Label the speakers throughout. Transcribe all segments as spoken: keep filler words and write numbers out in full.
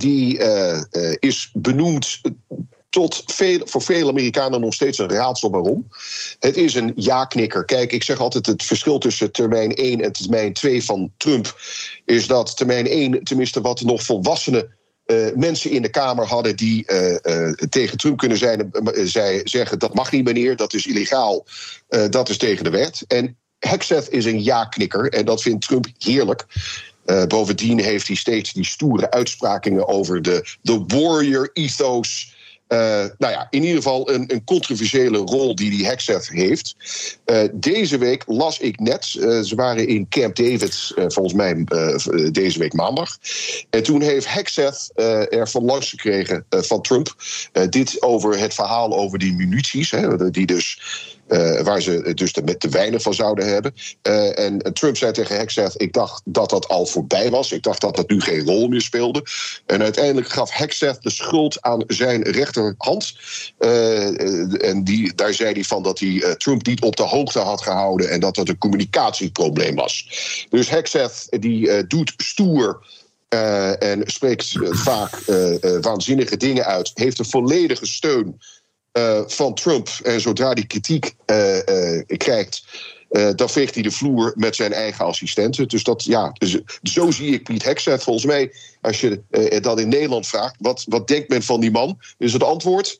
Speaker 1: die uh, uh, is benoemd tot veel, voor veel Amerikanen nog steeds een raadsel waarom. Het is een ja-knikker. Kijk, ik zeg altijd het verschil tussen termijn één en termijn twee van Trump is dat termijn één tenminste wat nog volwassenen Uh, mensen in de Kamer hadden die uh, uh, tegen Trump kunnen zijn, uh, zij zeggen dat mag niet meneer, dat is illegaal, uh, dat is tegen de wet. En Hegseth is een ja-knikker en dat vindt Trump heerlijk. Uh, bovendien heeft hij steeds die stoere uitsprakingen over de, de warrior ethos. Uh, nou ja, in ieder geval een, een controversiële rol die die Hegseth heeft. Uh, deze week las ik net, uh, ze waren in Camp David, uh, volgens mij uh, deze week maandag. En toen heeft Hegseth uh, er van langs gekregen uh, van Trump. Uh, dit over het verhaal over die munities, hè, die dus... Uh, waar ze dus met te weinig van zouden hebben. Uh, en Trump zei tegen Hegseth, ik dacht dat dat al voorbij was. Ik dacht dat dat nu geen rol meer speelde. En uiteindelijk gaf Hegseth de schuld aan zijn rechterhand. Uh, en die, daar zei hij van dat hij uh, Trump niet op de hoogte had gehouden en dat dat een communicatieprobleem was. Dus Hegseth die uh, doet stoer uh, en spreekt uh, vaak uh, uh, waanzinnige dingen uit. Heeft een volledige steun Uh, van Trump. En zodra hij kritiek uh, uh, krijgt, uh, dan veegt hij de vloer met zijn eigen assistenten. Dus dat, ja, dus, zo zie ik Piet Hegseth. Volgens mij, als je uh, dat in Nederland vraagt, wat, wat denkt men van die man? Is het antwoord?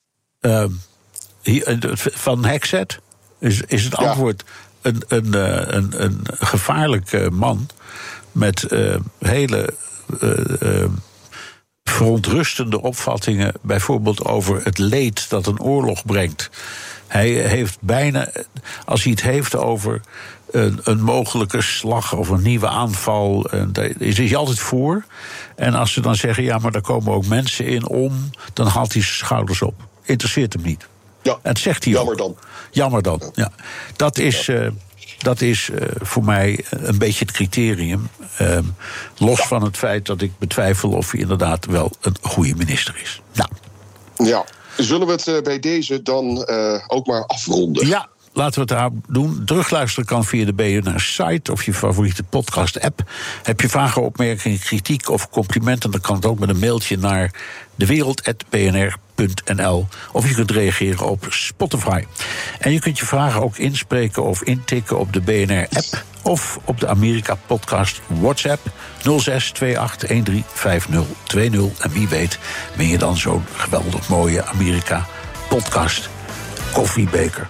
Speaker 2: Uh, hier, van Hegseth is, is het antwoord ja. een, een, een, een gevaarlijke man met uh, hele Uh, uh, verontrustende opvattingen, bijvoorbeeld over het leed dat een oorlog brengt. Hij heeft bijna, als hij het heeft over een, een mogelijke slag of een nieuwe aanval, daar is hij altijd voor. En als ze dan zeggen, ja, maar daar komen ook mensen in om, dan haalt hij zijn schouders op. Interesseert hem niet.
Speaker 1: Ja,
Speaker 2: en dat zegt hij
Speaker 1: jammer
Speaker 2: ook.
Speaker 1: dan.
Speaker 2: Jammer dan, ja. ja. Dat is... Uh, Dat is uh, voor mij een beetje het criterium. Uh, los ja. van het feit dat ik betwijfel of hij inderdaad wel een goede minister is. Nou.
Speaker 1: Ja, zullen we het uh, bij deze dan uh, ook maar afronden?
Speaker 2: Ja, laten we het daar doen. Terugluisteren kan via de B N R-site of je favoriete podcast-app. Heb je vragen, opmerkingen, kritiek of complimenten, dan kan het ook met een mailtje naar dewereld punt b n r punt n l. Of je kunt reageren op Spotify. En je kunt je vragen ook inspreken of intikken op de B N R-app of op de Amerika-podcast WhatsApp nul zes twee acht een drie vijf nul twee nul. En wie weet ben je dan zo'n geweldig mooie Amerika-podcast koffiebeker.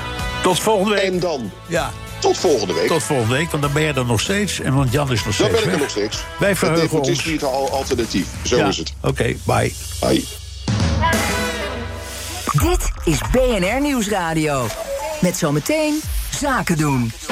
Speaker 2: Tot volgende week.
Speaker 1: En dan?
Speaker 2: Ja.
Speaker 1: Tot volgende week.
Speaker 2: Tot volgende week, want dan ben je er nog steeds. En want Jan is nog steeds
Speaker 1: Dan ben ik er
Speaker 2: weg.
Speaker 1: nog steeds.
Speaker 2: Wij verheugen ons.
Speaker 1: Het is niet al alternatief. Zo
Speaker 2: ja.
Speaker 1: is het.
Speaker 2: Oké, okay, bye.
Speaker 1: Bye.
Speaker 3: Dit is B N R Nieuwsradio. Met zometeen Zaken doen.